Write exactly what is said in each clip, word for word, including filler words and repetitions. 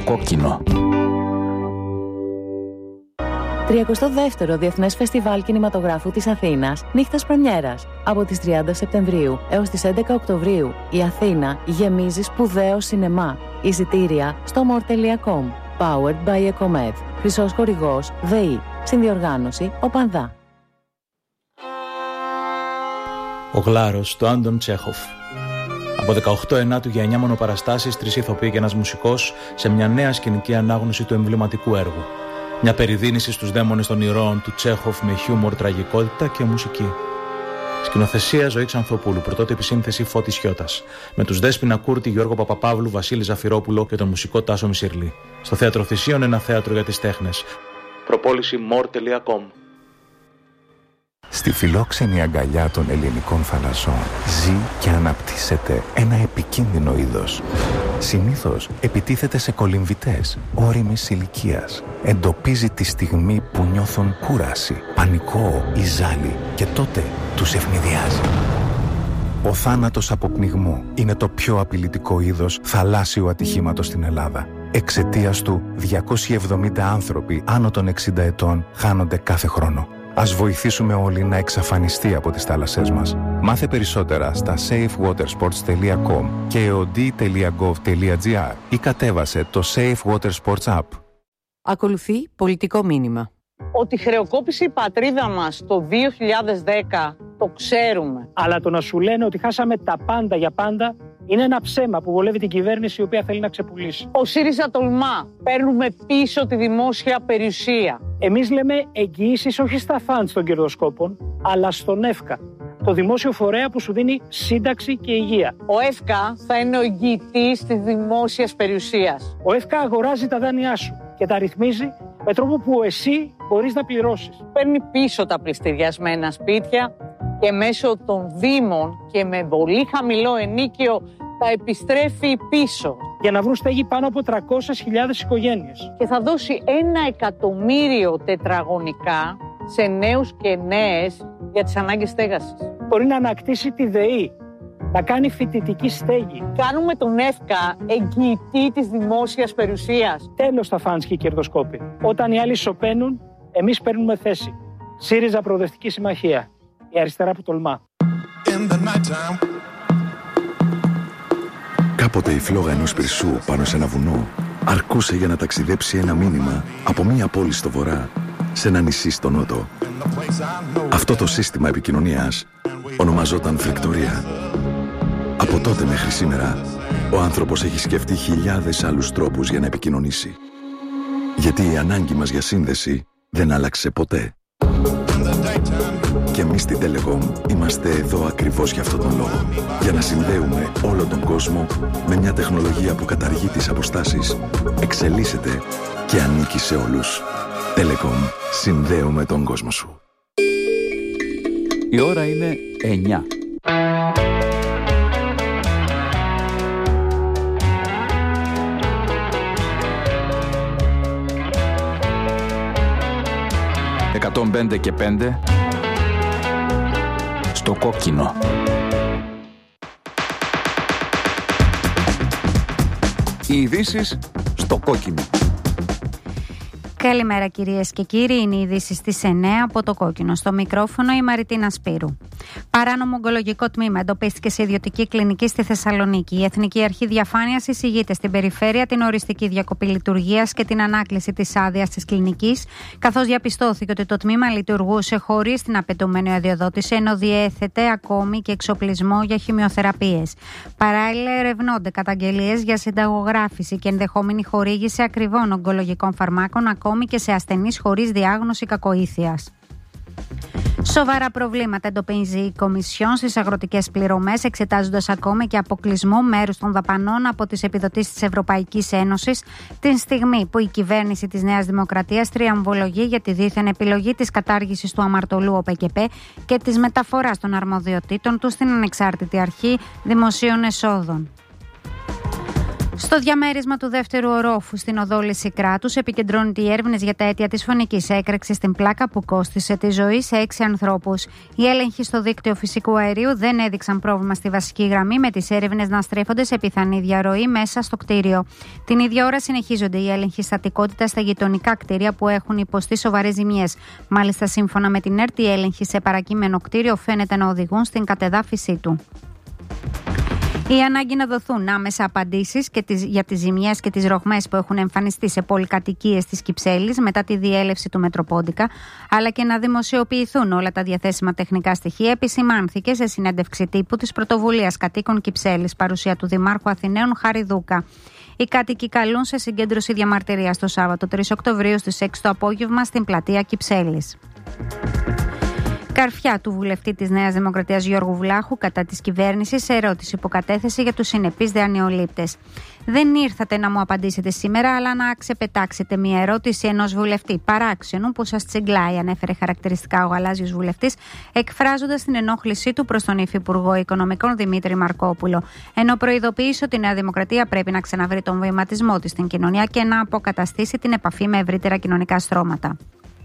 κόκκινο. τριακοστό δεύτερο Διεθνές Φεστιβάλ Κινηματογράφου της Αθήνας, νύχτας πρεμιέρας. Από τις τριάντα Σεπτεμβρίου έως τις έντεκα Οκτωβρίου, η Αθήνα γεμίζει σπουδαίο σινεμά. Εισιτήρια στο more τελεία com. Powered by Ecomed. Χρυσός χορηγός ΔΕΗ. Συνδιοργάνωση Οπανδά. Ο Γλάρος του Άντων Τσέχοφ. Από δεκαοκτώ ενάτου για εννιά μονοπαραστάσεις, τρεις ηθοποιοί και ένας μουσικός σε μια νέα σκηνική ανάγνωση του εμβληματικού έργου. Μια περιδίνηση στους δαίμονες των ηρώων του Τσέχοφ με χιούμορ, τραγικότητα και μουσική. Σκηνοθεσία Ζωή Ξανθοπούλου, πρωτότυπη σύνθεση Φώτης Χιώτας. Με τους Δέσποινα Κούρτη, Γιώργο Παπαπαύλου, Βασίλη Ζαφυρόπουλο και τον μουσικό Τάσο Μισιρλή. Στο Θέατρο Θησίων, ένα θέατρο για τις τέχνες. Προπόληση more τελεία com. Στη φιλόξενη αγκαλιά των ελληνικών θαλασσών ζει και αναπτύσσεται ένα επικίνδυνο είδος. Συνήθως επιτίθεται σε κολυμβητές ώριμης ηλικίας. Εντοπίζει τη στιγμή που νιώθουν κούραση, πανικό ή ζάλι και τότε τους ευνηδιάζει. Ο θάνατος από πνιγμό είναι το πιο απειλητικό είδος θαλάσσιου ατυχήματος στην Ελλάδα. Εξαιτίας του, διακόσιοι εβδομήντα άνθρωποι άνω των εξήντα ετών χάνονται κάθε χρόνο. Ας βοηθήσουμε όλοι να εξαφανιστεί από τις θάλασσές μας. Μάθε περισσότερα στα safe water sports τελεία com και εοντί τελεία gov τελεία gr ή κατέβασε το Safe Water Sports App. Ακολουθεί πολιτικό μήνυμα. Ότι χρεοκόπησε η πατρίδα μας το δύο χιλιάδες δέκα το ξέρουμε. Αλλά το να σου λένε ότι χάσαμε τα πάντα για πάντα είναι ένα ψέμα που βολεύει την κυβέρνηση η οποία θέλει να ξεπουλήσει. Ο ΣΥΡΙΖΑ τολμά. Παίρνουμε πίσω τη δημόσια περιουσία. Εμείς λέμε εγγυήσεις όχι στα φαντς των κερδοσκόπων, αλλά στον ΕΦΚΑ, το δημόσιο φορέα που σου δίνει σύνταξη και υγεία. Ο ΕΦΚΑ θα είναι ο εγγυητής της δημόσιας περιουσίας. Ο ΕΦΚΑ αγοράζει τα δάνειά σου και τα ρυθμίζει με τρόπο που εσύ μπορείς να πληρώσεις. Παίρνει πίσω τα πληστηριασμένα σπίτια και μέσω των δήμων και με πολύ χαμηλό ενίκιο τα επιστρέφει πίσω. Για να βρουν στέγη πάνω από τριακόσιες χιλιάδες οικογένειες. Και θα δώσει ένα εκατομμύριο τετραγωνικά σε νέους και νέες για τις ανάγκες στέγασης. Μπορεί να ανακτήσει τη ΔΕΗ, να κάνει φοιτητική στέγη. Κάνουμε τον ΕΦΚΑ εγγυητή της δημόσιας περιουσίας. Τέλος τα φαντς και οι κερδοσκόποι. Όταν οι άλλοι σωπαίνουν, εμείς παίρνουμε θέση. ΣΥΡΙΖΑ Προοδευτική Συμμαχία. Η αριστερά που τολμά. Κάποτε η φλόγα ενός πυρσού πάνω σε ένα βουνό αρκούσε για να ταξιδέψει ένα μήνυμα από μία πόλη στο βορρά σε ένα νησί στο νότο. Αυτό το σύστημα επικοινωνίας ονομαζόταν φρικτορία. Από τότε μέχρι σήμερα, ο άνθρωπος έχει σκεφτεί χιλιάδες άλλους τρόπους για να επικοινωνήσει. Γιατί η ανάγκη μας για σύνδεση δεν άλλαξε ποτέ. Και εμείς στην Telecom είμαστε εδώ ακριβώς για αυτόν τον λόγο. Για να συνδέουμε όλο τον κόσμο με μια τεχνολογία που καταργεί τις αποστάσεις, εξελίσσεται και ανήκει σε όλους. Telecom. Συνδέουμε τον κόσμο σου. Η ώρα είναι εννιά. εκατόν πέντε και πέντε στο κόκκινο. Οι ειδήσεις στο κόκκινο. Καλημέρα κυρίες και κύριοι, είναι οι ειδήσεις στις εννιά από το κόκκινο. Στο μικρόφωνο η Μαριτίνα Σπύρου. Παράνομο ογκολογικό τμήμα εντοπίστηκε σε ιδιωτική κλινική στη Θεσσαλονίκη. Η Εθνική Αρχή Διαφάνειας εισηγείται στην περιφέρεια την οριστική διακοπή λειτουργίας και την ανάκληση της άδειας της κλινικής, καθώς διαπιστώθηκε ότι το τμήμα λειτουργούσε χωρίς την απαιτούμενη αδειοδότηση, ενώ διέθετε ακόμη και εξοπλισμό για χημειοθεραπείες. Παράλληλα, ερευνώνται καταγγελίες για συνταγογράφηση και ενδεχόμενη χορήγηση ακριβών ογκολογικών φαρμάκων, ακόμη και σε ασθενείς χωρίς διάγνωση κακοήθειας. Σοβαρά προβλήματα εντοπίζει η Κομισιόν στις αγροτικές πληρωμές, εξετάζοντας ακόμη και αποκλεισμό μέρους των δαπανών από τις επιδοτήσεις της Ευρωπαϊκής Ένωσης, την στιγμή που η κυβέρνηση της Νέας Δημοκρατίας τριαμβολογεί για τη δίθεν επιλογή της κατάργησης του αμαρτωλού ΟΠΕΚΕΠΕ και της μεταφοράς των αρμοδιοτήτων του στην Ανεξάρτητη Αρχή Δημοσίων Εσόδων. Στο διαμέρισμα του δεύτερου ορόφου στην οδό Λυσικράτους επικεντρώνονται οι έρευνες για τα αίτια της φωνικής έκρηξης στην πλάκα που κόστισε τη ζωή σε έξι ανθρώπους. Οι έλεγχοι στο δίκτυο φυσικού αερίου δεν έδειξαν πρόβλημα στη βασική γραμμή, με τις έρευνες να στρέφονται σε πιθανή διαρροή μέσα στο κτίριο. Την ίδια ώρα συνεχίζονται οι έλεγχοι στατικότητα στα γειτονικά κτίρια που έχουν υποστεί σοβαρές ζημιές. Μάλιστα, σύμφωνα με την ΕΡΤ, οι έλεγχοι σε παρακείμενο κτίριο φαίνεται να οδηγούν στην κατεδάφιση του. Η ανάγκη να δοθούν άμεσα απαντήσεις και τις, για τις ζημιές και τις ρογμές που έχουν εμφανιστεί σε πολυκατοικίες της Κυψέλης μετά τη διέλευση του Μετροπόντικα, αλλά και να δημοσιοποιηθούν όλα τα διαθέσιμα τεχνικά στοιχεία, επισημάνθηκε σε συνέντευξη τύπου της Πρωτοβουλίας Κατοίκων Κυψέλης, παρουσία του Δημάρχου Αθηναίων Χάρη Δούκα. Οι κάτοικοι καλούν σε συγκέντρωση διαμαρτυρίας το Σάββατο τρεις Οκτωβρίου στις έξι το απόγευμα στην πλατεία Κυψέλης. Καρφιά του βουλευτή της Νέας Δημοκρατίας Γιώργου Βλάχου κατά της κυβέρνησης σε ερώτηση που κατέθεσε για τους συνεπείς δανειολήπτες. Δεν ήρθατε να μου απαντήσετε σήμερα, αλλά να ξεπετάξετε μια ερώτηση ενός βουλευτή παράξενου που σας τσιγκλάει, ανέφερε χαρακτηριστικά ο γαλάζιος βουλευτής, εκφράζοντας την ενόχλησή του προς τον Υφυπουργό Οικονομικών Δημήτρη Μαρκόπουλο, ενώ προειδοποίησε ότι η Νέα Δημοκρατία πρέπει να ξαναβρει τον βηματισμό της στην κοινωνία και να αποκαταστήσει την επαφή με ευρύτερα κοινωνικά στρώματα.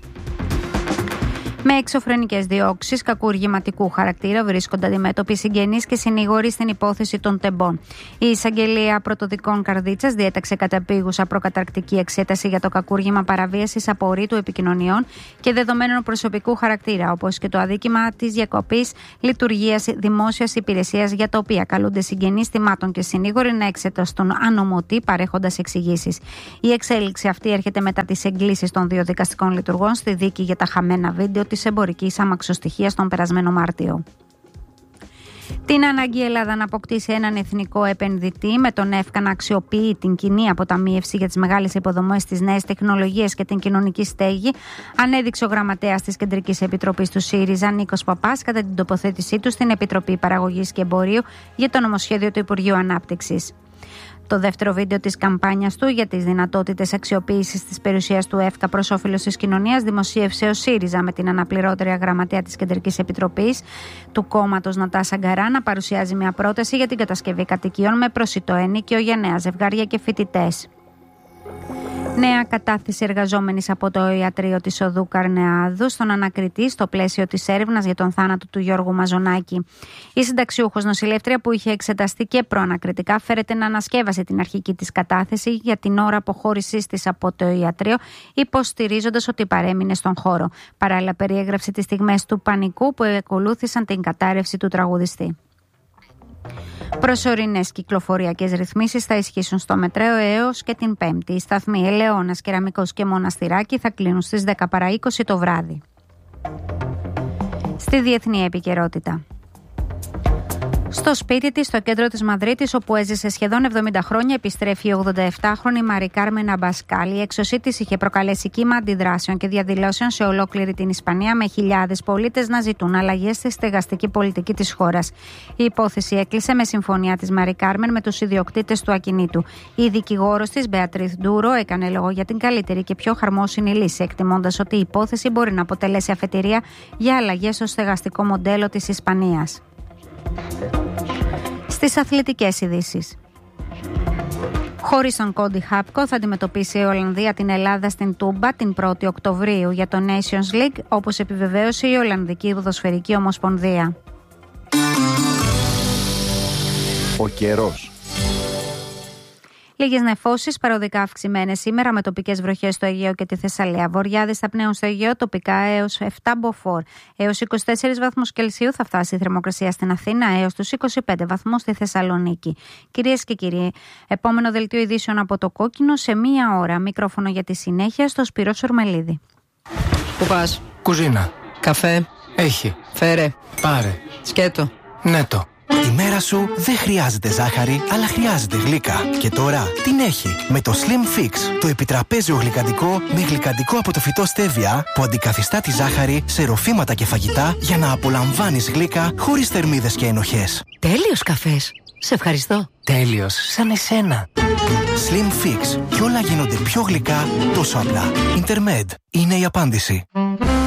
Με εξωφρενικές διώξεις κακουργηματικού χαρακτήρα βρίσκονται αντιμέτωποι συγγενείς και συνήγοροι στην υπόθεση των τεμπών. Η εισαγγελία πρωτοδικών Καρδίτσας διέταξε καταπήγουσα προκαταρκτική εξέταση για το κακούργημα παραβίασης απορρίτου επικοινωνιών και δεδομένων προσωπικού χαρακτήρα, όπως και το αδίκημα της διακοπής λειτουργίας δημόσιας υπηρεσίας, για τα οποία καλούνται συγγενείς θυμάτων και συνήγοροι να εξεταστούν ανομωτή παρέχοντας εξηγήσεις. Η εξέλιξη αυτή έρχεται μετά τις εγκλήσεις των δύο δικαστικών λειτουργών στη δίκη για τα χαμένα βίντεο της εμπορικής αμαξοστοιχείας τον περασμένο Μάρτιο. Την ανάγκη η Ελλάδα να αποκτήσει έναν εθνικό επενδυτή με τον ΕΦΚΑ να αξιοποιεί την κοινή αποταμίευση για τις μεγάλες υποδομές, τις νέες τεχνολογίες και την κοινωνική στέγη, ανέδειξε ο γραμματέας της Κεντρικής Επιτροπής του ΣΥΡΙΖΑ, Νίκος Παπάς, κατά την τοποθέτησή του στην Επιτροπή Παραγωγής και Εμπορίου για το νομοσχέδιο του Υπουργείου Ανάπτυξης. Το δεύτερο βίντεο της καμπάνιας του για τις δυνατότητες αξιοποίησης της περιουσίας του ΕΦΚΑ προς όφελος της κοινωνίας δημοσίευσε ο ΣΥΡΙΖΑ, με την αναπληρώτρια γραμματέα της Κεντρικής Επιτροπής του κόμματος Νατάσα Γκαρά να παρουσιάζει μια πρόταση για την κατασκευή κατοικιών με προσιτό ενοίκιο για νέα ζευγάρια και φοιτητές. Νέα κατάθεση εργαζόμενης από το ιατρείο της Οδού Καρνεάδου στον ανακριτή στο πλαίσιο της έρευνας για τον θάνατο του Γιώργου Μαζονάκη. Η συνταξιούχος νοσηλεύτρια, που είχε εξεταστεί και προανακριτικά, φέρεται να ανασκεύασε την αρχική της κατάθεση για την ώρα αποχώρησής της από το ιατρείο, υποστηρίζοντας ότι παρέμεινε στον χώρο. Παράλληλα, περιέγραψε τις στιγμές του πανικού που ακολούθησαν την κατάρρευση του τραγουδιστή. Προσωρινές κυκλοφοριακές ρυθμίσεις θα ισχύσουν στο μετρέο έως και την Πέμπτη. Οι σταθμοί Ελαιώνας, Κεραμικός και Μοναστηράκι θα κλείνουν στις δέκα παρά είκοσι το βράδυ. Στη διεθνή επικαιρότητα. Στο σπίτι της, στο κέντρο της Μαδρίτης, όπου έζησε σχεδόν εβδομήντα χρόνια, επιστρέφει η ογδονταεφτάχρονη Μαρί Κάρμεν Αμπασκάλ. Η έξωσή της είχε προκαλέσει κύμα αντιδράσεων και διαδηλώσεων σε ολόκληρη την Ισπανία, με χιλιάδες πολίτες να ζητούν αλλαγές στη στεγαστική πολιτική της χώρας. Η υπόθεση έκλεισε με συμφωνία της Μαρί Κάρμεν με τους ιδιοκτήτες του ακινήτου. Η δικηγόρος της, Μπεατρίθ Ντούρο, έκανε λόγο για την καλύτερη και πιο χαρμόσυνη λύση, εκτιμώντας ότι η υπόθεση μπορεί να αποτελέσει αφετηρία για αλλαγές στο στεγαστικό μοντέλο της Ισπανίας. Στις αθλητικές ειδήσεις. Χωρίς τον Κόντι Χάπκο θα αντιμετωπίσει η Ολλανδία την Ελλάδα στην Τούμπα την πρώτη Οκτωβρίου για το Nations League, όπως επιβεβαίωσε η Ολλανδική Ποδοσφαιρική Ομοσπονδία. Ο καιρός. Λίγες νεφώσεις, παροδικά αυξημένες σήμερα, με τοπικές βροχές στο Αιγαίο και τη Θεσσαλία. Βοριάδες θα πνέουν στο Αιγαίο τοπικά έως επτά μποφόρ. Έως είκοσι τέσσερις βαθμούς Κελσίου θα φτάσει η θερμοκρασία στην Αθήνα, έως τους είκοσι πέντε βαθμούς στη Θεσσαλονίκη. Κυρίες και κύριοι, επόμενο δελτίο ειδήσεων από το Κόκκινο σε μία ώρα. Μικρόφωνο για τη συνέχεια στο Σπύρο Σουρμελίδη. Πού πας? Κουζίνα. Καφέ? Έχει. Φέρε. Πάρε. Σκέτο. Νέτο. Η μέρα σου δεν χρειάζεται ζάχαρη, αλλά χρειάζεται γλύκα. Και τώρα την έχει με το Slim Fix, το επιτραπέζιο γλυκαντικό με γλυκαντικό από το φυτό στέβια που αντικαθιστά τη ζάχαρη σε ροφήματα και φαγητά για να απολαμβάνεις γλύκα χωρίς θερμίδες και ενοχές. Τέλειος καφές. Σε ευχαριστώ. Τέλειος, σαν εσένα. Slim Fix. Και όλα γίνονται πιο γλυκά τόσο απλά. Intermed είναι η απάντηση.